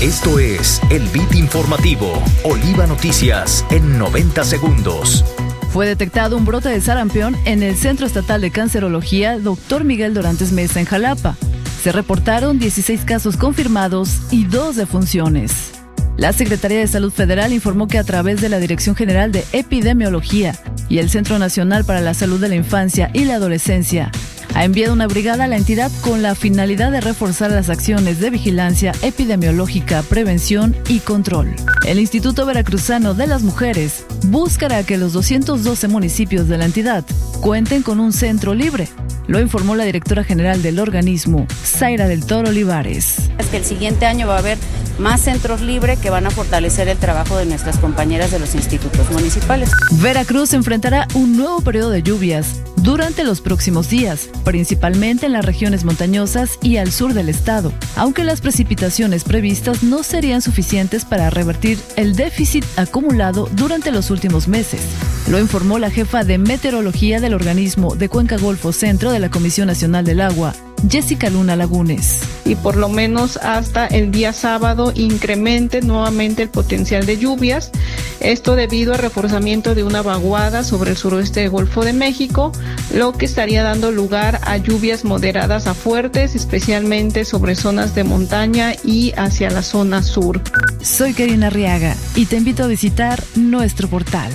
Esto es el Beat Informativo, Oliva Noticias en 90 segundos. Fue detectado un brote de sarampión en el Centro Estatal de Cancerología Dr. Miguel Dorantes Mesa en Jalapa. Se reportaron 16 casos confirmados y 2 defunciones. La Secretaría de Salud Federal informó que a través de la Dirección General de Epidemiología y el Centro Nacional para la Salud de la Infancia y la Adolescencia, ha enviado una brigada a la entidad con la finalidad de reforzar las acciones de vigilancia epidemiológica, prevención y control. El Instituto Veracruzano de las Mujeres buscará que los 212 municipios de la entidad cuenten con un centro libre. Lo informó la directora general del organismo, Zaira del Toro Olivares. Es que el siguiente año va a haber más centros libres que van a fortalecer el trabajo de nuestras compañeras de los institutos municipales. Veracruz enfrentará un nuevo periodo de lluvias durante los próximos días, principalmente en las regiones montañosas y al sur del estado, aunque las precipitaciones previstas no serían suficientes para revertir el déficit acumulado durante los últimos meses. Lo informó la jefa de meteorología del organismo de Cuenca Golfo Centro de la Comisión Nacional del Agua, Jessica Luna Lagunes. Y por lo menos hasta el día sábado incremente nuevamente el potencial de lluvias. Esto debido al reforzamiento de una vaguada sobre el suroeste del Golfo de México, lo que estaría dando lugar a lluvias moderadas a fuertes, especialmente sobre zonas de montaña y hacia la zona sur. Soy Karina Arriaga y te invito a visitar nuestro portal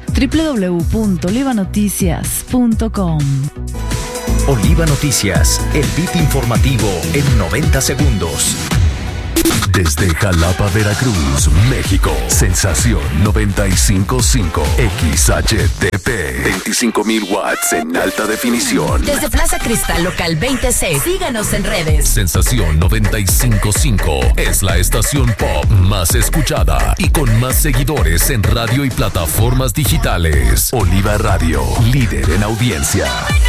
www.olivanoticias.com. Oliva Noticias, el Beat Informativo en 90 segundos. Desde Jalapa, Veracruz, México. Sensación 95.5 XHTP. 25,000 watts en alta definición. Desde Plaza Cristal Local 20C. Síganos en redes. Sensación 95.5 es la estación pop más escuchada y con más seguidores en radio y plataformas digitales. Oliva Radio, líder en audiencia.